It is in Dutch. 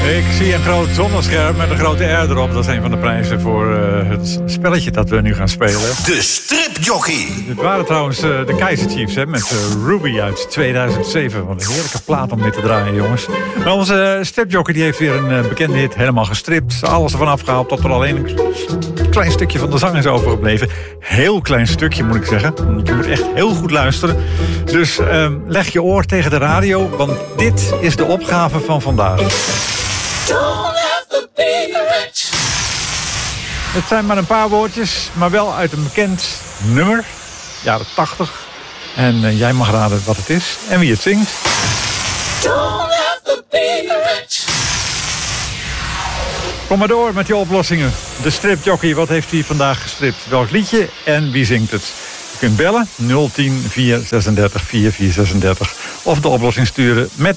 Ik zie een groot zonnescherm met een grote R erop. Dat is een van de prijzen voor het spelletje dat we nu gaan spelen. De stripjockey. Dit waren trouwens de Kaiser Chiefs, hè, met Ruby uit 2007. Wat een heerlijke plaat om dit te draaien, jongens. Maar onze stripjockey die heeft weer een bekende hit helemaal gestript. Alles ervan afgehaald tot er alleen een klein stukje van de zang is overgebleven. Heel klein stukje, moet ik zeggen. Je moet echt heel goed luisteren. Dus leg je oor tegen de radio, want dit is de opgave van vandaag. Het zijn maar een paar woordjes, maar wel uit een bekend nummer, jaren 80. En jij mag raden wat het is en wie het zingt. Kom maar door met je oplossingen. De stripjockey, wat heeft hij vandaag gestript? Welk liedje en wie zingt het? Je kunt bellen 010 436 4436 of de oplossing sturen met